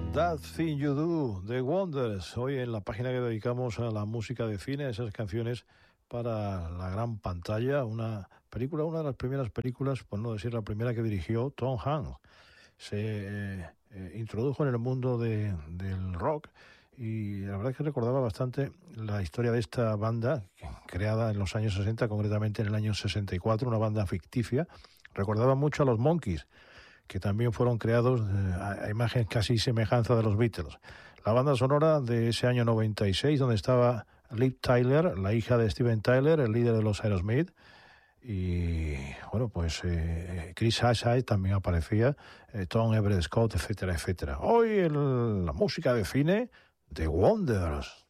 That Thing You Do, The Wonders. Hoy en la página que dedicamos a la música de cine, esas canciones para la gran pantalla, una película, una de las primeras películas, por no decir la primera que dirigió Tom Hanks. Se introdujo en el mundo del rock y la verdad es que recordaba bastante la historia de esta banda, creada en los años 60, concretamente en el año 64, una banda ficticia. Recordaba mucho a los Monkees, que también fueron creados a imagen casi semejanza de los Beatles. La banda sonora de ese año 96, donde estaba Liv Tyler, la hija de Steven Tyler, el líder de los Aerosmith, y bueno, pues Chris Isaac también aparecía, Tom Everett Scott, etcétera, etcétera. Hoy en la música de cine, The Wonders.